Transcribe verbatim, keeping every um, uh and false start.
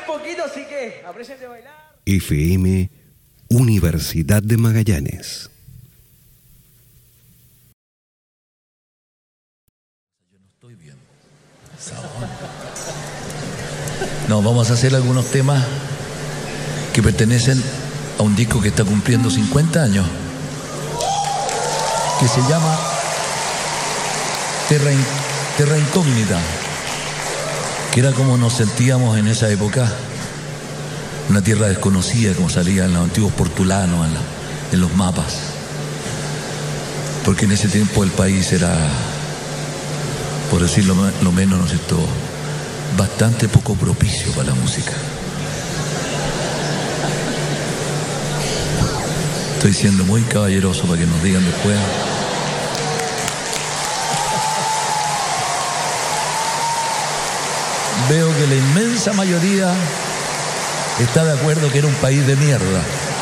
poquito, así que aprecien de bailar. F M Universidad de Magallanes. Yo no estoy bien. No, vamos a hacer algunos temas que pertenecen a un disco que está cumpliendo cincuenta años, que se llama Terra, Terra Incógnita, que era como nos sentíamos en esa época, una tierra desconocida, como salía en los antiguos portulanos, en, la, en los mapas, porque en ese tiempo el país era, por decirlo lo menos, ¿no es cierto?, bastante poco propicio para la música. Estoy siendo muy caballeroso para que nos digan después. Veo que la inmensa mayoría está de acuerdo que era un país de mierda.